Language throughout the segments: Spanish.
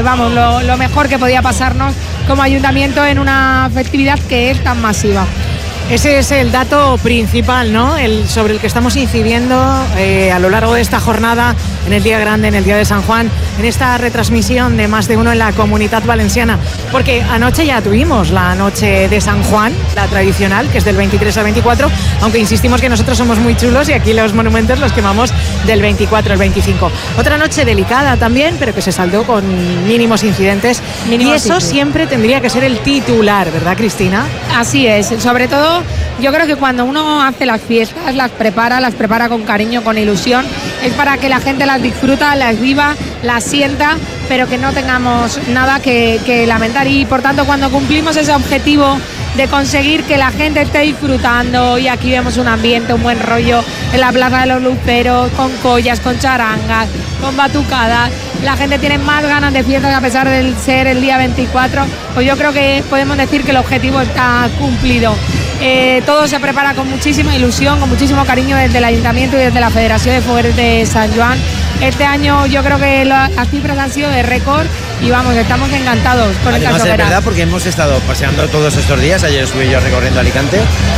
vamos, lo mejor que podía pasarnos como ayuntamiento en una festividad que es tan masiva. Ese es el dato principal, ¿no? Sobre el que estamos incidiendo a lo largo de esta jornada, en el Día Grande, en el Día de San Juan, en esta retransmisión de Más de Uno en la Comunitat Valenciana. Porque anoche ya tuvimos la noche de San Juan, la tradicional, que es del 23 al 24, aunque insistimos que nosotros somos muy chulos y aquí los monumentos los quemamos del 24 al 25. Otra noche delicada también, pero que se saldó con mínimos incidentes. Y eso siempre tendría que ser el titular, ¿verdad, Cristina? Así es, sobre todo yo creo que cuando uno hace las fiestas, las prepara con cariño, con ilusión, es para que la gente las disfruta, las viva, las sienta, pero que no tengamos nada que lamentar. Y por tanto, cuando cumplimos ese objetivo de conseguir que la gente esté disfrutando, y aquí vemos un ambiente, un buen rollo en la Plaza de los Luceros, con collas, con charangas, con batucadas, la gente tiene más ganas de fiestas a pesar de ser el día 24, pues yo creo que podemos decir que el objetivo está cumplido. Todo se prepara con muchísima ilusión, con muchísimo cariño desde el Ayuntamiento y desde la Federación de Fogueres de San Joan. Este año yo creo que las cifras han sido de récord y vamos, estamos encantados con esta hoguera. Es verdad, porque hemos estado paseando todos estos días, ayer estuve yo recorriendo Alicante,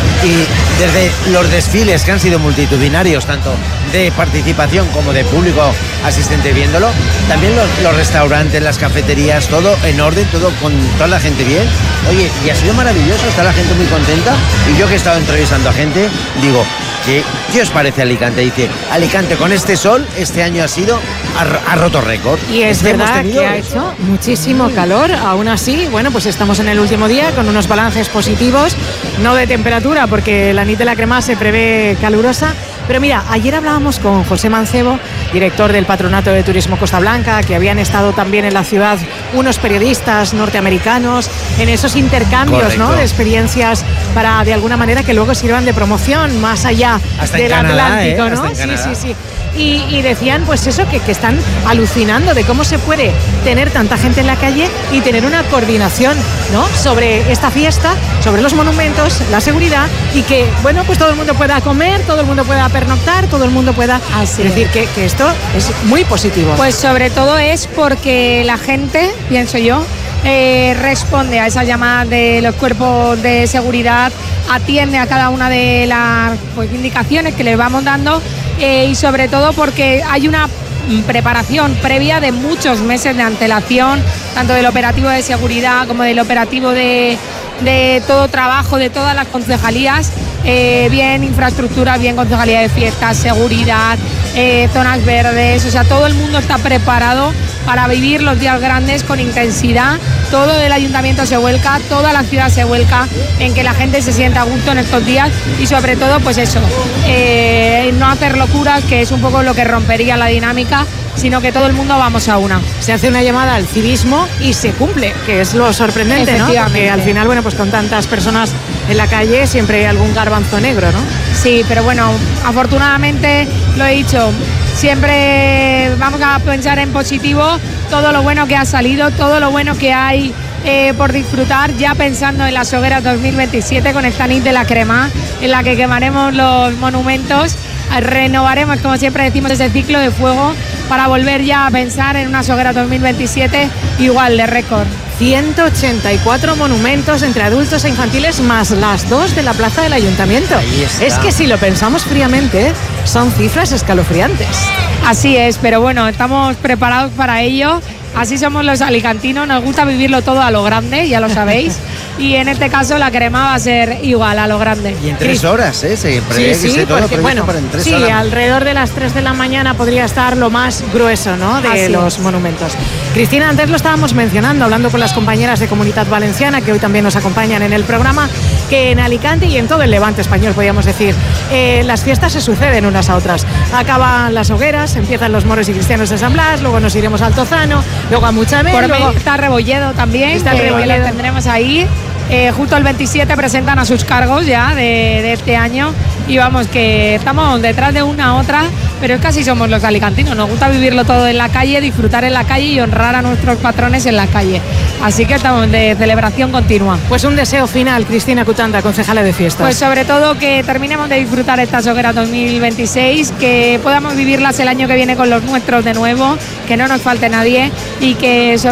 y desde los desfiles que han sido multitudinarios, tanto de participación como de público asistente viéndolo, también los restaurantes, las cafeterías, todo en orden, todo con toda la gente bien. Oye, y ha sido maravilloso, está la gente muy contenta, y yo que he estado entrevistando a gente, digo, ¿qué os parece Alicante? Dice, Alicante con este sol, este año ha roto récord. Y es verdad que ha hecho muchísimo calor, aún así, bueno, pues estamos en el último día con unos balances positivos, no de temperatura, porque la nit de la crema se prevé calurosa. Pero mira, ayer hablábamos con José Mancebo, director del Patronato de Turismo Costa Blanca, que habían estado también en la ciudad unos periodistas norteamericanos en esos intercambios, ¿no?, de experiencias para, de alguna manera, que luego sirvan de promoción más allá del Atlántico, ¿no? Sí. Y decían, pues eso, que están alucinando de cómo se puede tener tanta gente en la calle y tener una coordinación, ¿no?, sobre esta fiesta, sobre los monumentos, la seguridad, y que, bueno, pues todo el mundo pueda comer, todo el mundo pueda pernoctar, todo el mundo pueda... Es decir, que esto es muy positivo. Pues sobre todo es porque la gente, pienso yo, responde a esa llamada de los cuerpos de seguridad, atiende a cada una de las indicaciones que les vamos dando, y sobre todo porque hay una preparación previa de muchos meses de antelación, tanto del operativo de seguridad como del operativo de todo trabajo de todas las concejalías, bien infraestructura, bien concejalía de fiestas, seguridad, zonas verdes, o sea, todo el mundo está preparado para vivir los días grandes con intensidad. Todo el ayuntamiento se vuelca, toda la ciudad se vuelca en que la gente se sienta a gusto en estos días, y sobre todo pues eso, no hacer locuras, que es un poco lo que rompería la dinámica, sino que todo el mundo vamos a una. Se hace una llamada al civismo y se cumple, que es lo sorprendente, ¿no? Porque al final, bueno, pues con tantas personas en la calle siempre hay algún garbanzo negro, ¿no? Sí, pero bueno, afortunadamente, lo he dicho, siempre vamos a pensar en positivo, todo lo bueno que ha salido, todo lo bueno que hay por disfrutar, ya pensando en las hogueras 2027 con esta nit de la crema, en la que quemaremos los monumentos, renovaremos, como siempre decimos, ese ciclo de fuego para volver ya a pensar en unas hogueras 2027 igual de récord. 184 monumentos entre adultos e infantiles, más las 2 de la plaza del ayuntamiento. Es que si lo pensamos fríamente, son cifras escalofriantes. Así es, pero bueno, estamos preparados para ello. Así somos los alicantinos, nos gusta vivirlo todo a lo grande, ya lo sabéis. Y en este caso la crema va a ser igual a lo grande. Y en 3 horas, se prevé que esté todo previsto para en 3 horas. Sí, alrededor de las 3 de la mañana podría estar lo más grueso, ¿no?, de los monumentos. Cristina, antes lo estábamos mencionando, hablando con las compañeras de Comunitat Valenciana, que hoy también nos acompañan en el programa, que en Alicante y en todo el Levante español, podríamos decir, las fiestas se suceden unas a otras. Acaban las hogueras, empiezan los moros y cristianos de San Blas, luego nos iremos al Tozano, luego a Muchamel, luego está Rebolledo también, que lo tendremos ahí. Justo el 27 presentan a sus cargos ya de este año, y vamos, que estamos detrás de una a otra, pero es que así somos los alicantinos, nos gusta vivirlo todo en la calle, disfrutar en la calle y honrar a nuestros patrones en la calle, así que estamos de celebración continua. Pues un deseo final, Cristina Cutanda, concejala de fiestas. Pues sobre todo que terminemos de disfrutar estas hogueras 2026, que podamos vivirlas el año que viene con los nuestros de nuevo, que no nos falte nadie, y que